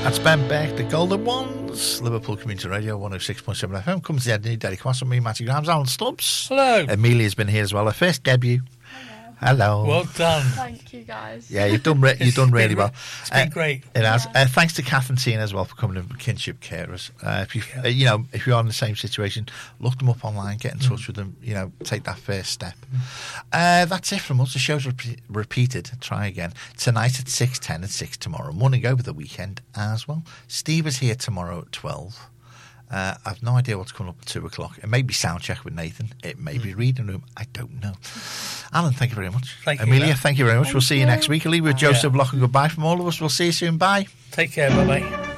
That's Ben Beck, the Golden Ones. Liverpool Community Radio, 106.7 FM. Comes the Eddie Derek Cross and me, Matty Grams, Alan Stubbs. Hello. Amelia's been here as well. Her first debut. Hello. Well done. Thank you, guys. Yeah, you've done really well. It's been great. It has. Thanks to Kath and Tina as well for coming in for Kinship Carers. If you if you're in the same situation, look them up online, get in touch with them. Take that first step. That's it from us. The show's repeated. Try again tonight at 6:10 and 6 tomorrow morning over the weekend as well. Steve is here tomorrow at 12. I've no idea what's coming up at 2 o'clock. It may be sound check with Nathan. It may be reading room. I don't know. Alan, thank you very much. Thank you. Amelia, thank you very much. We'll see you next week. I'll leave with Joseph Block and goodbye from all of us. We'll see you soon. Bye. Take care. Bye-bye.